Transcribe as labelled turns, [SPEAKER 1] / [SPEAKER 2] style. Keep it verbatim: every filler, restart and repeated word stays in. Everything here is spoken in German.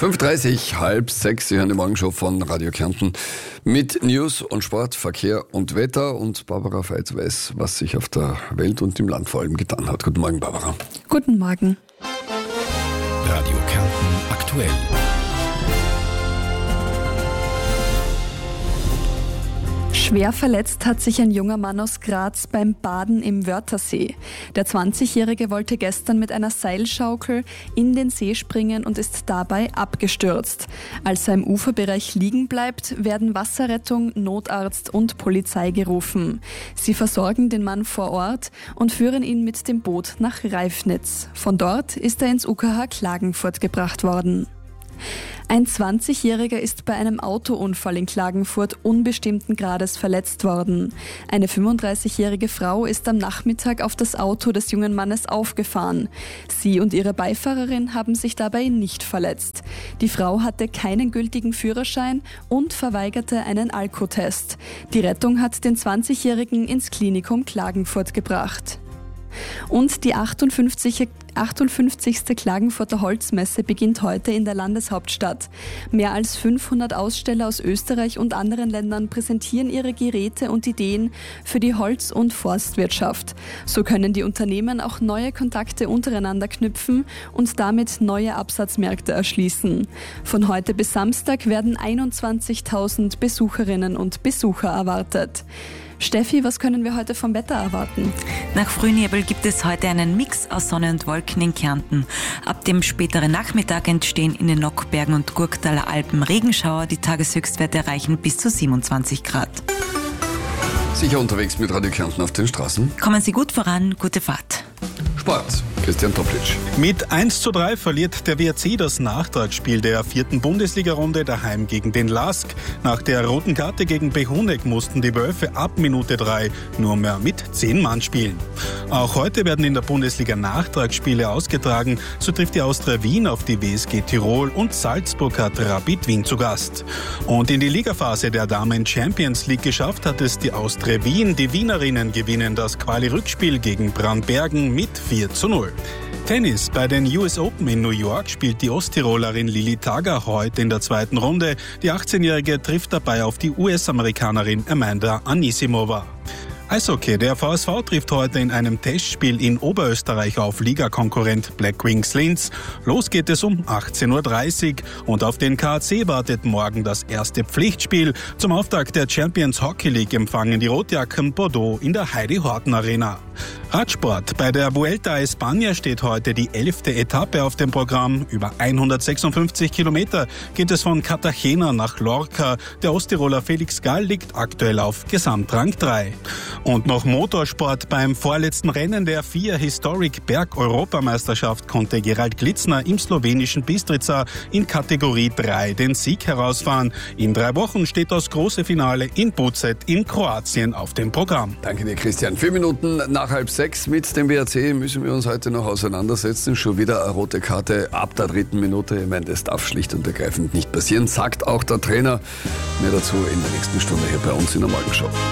[SPEAKER 1] fünf Uhr dreißig, halb sechs, Sie hören die Morgenshow von Radio Kärnten mit News und Sport, Verkehr und Wetter. Und Barbara Feitz weiß, was sich auf der Welt und im Land vor allem getan hat. Guten Morgen, Barbara.
[SPEAKER 2] Guten Morgen.
[SPEAKER 3] Radio Kärnten aktuell.
[SPEAKER 2] Schwer verletzt hat sich ein junger Mann aus Graz beim Baden im Wörthersee. Der zwanzigjährige wollte gestern mit einer Seilschaukel in den See springen und ist dabei abgestürzt. Als er im Uferbereich liegen bleibt, werden Wasserrettung, Notarzt und Polizei gerufen. Sie versorgen den Mann vor Ort und führen ihn mit dem Boot nach Reifnitz. Von dort ist er ins U K H Klagenfurt gebracht worden. Ein zwanzigjähriger ist bei einem Autounfall in Klagenfurt unbestimmten Grades verletzt worden. Eine fünfunddreißigjährige Frau ist am Nachmittag auf das Auto des jungen Mannes aufgefahren. Sie und ihre Beifahrerin haben sich dabei nicht verletzt. Die Frau hatte keinen gültigen Führerschein und verweigerte einen Alkotest. Die Rettung hat den zwanzigjährigen ins Klinikum Klagenfurt gebracht. Und die achtundfünfzigste Klagenfurter Holzmesse beginnt heute in der Landeshauptstadt. Mehr als fünfhundert Aussteller aus Österreich und anderen Ländern präsentieren ihre Geräte und Ideen für die Holz- und Forstwirtschaft. So können die Unternehmen auch neue Kontakte untereinander knüpfen und damit neue Absatzmärkte erschließen. Von heute bis Samstag werden einundzwanzigtausend Besucherinnen und Besucher erwartet. Steffi, was können wir heute vom Wetter erwarten?
[SPEAKER 4] Nach Frühnebel gibt es heute einen Mix aus Sonne und Wolken in Kärnten. Ab dem späteren Nachmittag entstehen in den Nockbergen und Gurktaler Alpen Regenschauer. Die Tageshöchstwerte erreichen bis zu siebenundzwanzig Grad.
[SPEAKER 1] Sicher unterwegs mit Radio Kärnten auf den Straßen.
[SPEAKER 4] Kommen Sie gut voran, gute Fahrt.
[SPEAKER 1] Sport, Christian Toplitsch.
[SPEAKER 5] Mit eins zu drei verliert der W R C das Nachtragsspiel der vierten Bundesliga-Runde daheim gegen den Lask. Nach der roten Karte gegen Behunek mussten die Wölfe ab Minute drei nur mehr mit zehn Mann spielen. Auch heute werden in der Bundesliga Nachtragsspiele ausgetragen. So trifft die Austria Wien auf die W S G Tirol und Salzburg hat Rapid Wien zu Gast. Und in die Ligaphase der Damen Champions League geschafft hat es die Austria Wien. Die Wienerinnen gewinnen das Quali-Rückspiel gegen Brandbergen mit vier zu null. Tennis. Bei den U S Open in New York spielt die Osttirolerin Lili Tager heute in der zweiten Runde. Die achtzehnjährige trifft dabei auf die U S-Amerikanerin Amanda Anisimova. Eishockey. Der V S V trifft heute in einem Testspiel in Oberösterreich auf Ligakonkurrent Black Wings Linz. Los geht es um achtzehn Uhr dreißig und auf den K A C wartet morgen das erste Pflichtspiel. Zum Auftakt der Champions Hockey League empfangen die Rotjacken Bordeaux in der Heidi Horten Arena. Radsport. Bei der Vuelta a España steht heute die elfte Etappe auf dem Programm. Über hundertsechsundfünfzig Kilometer geht es von Cartagena nach Lorca. Der Osttiroler Felix Gall liegt aktuell auf Gesamtrang drei. Und noch Motorsport. Beim vorletzten Rennen der F I A Historic Berg-Europameisterschaft konnte Gerald Glitzner im slowenischen Bistrica in Kategorie drei den Sieg herausfahren. In drei Wochen steht das große Finale in Buzet in Kroatien auf dem Programm.
[SPEAKER 1] Danke dir, Christian. Vier Minuten nach halb sechs mit dem W R C müssen wir uns heute noch auseinandersetzen. Schon wieder eine rote Karte ab der dritten Minute. Ich meine, das darf schlicht und ergreifend nicht passieren, sagt auch der Trainer. Mehr dazu in der nächsten Stunde hier bei uns in der Morgenshow.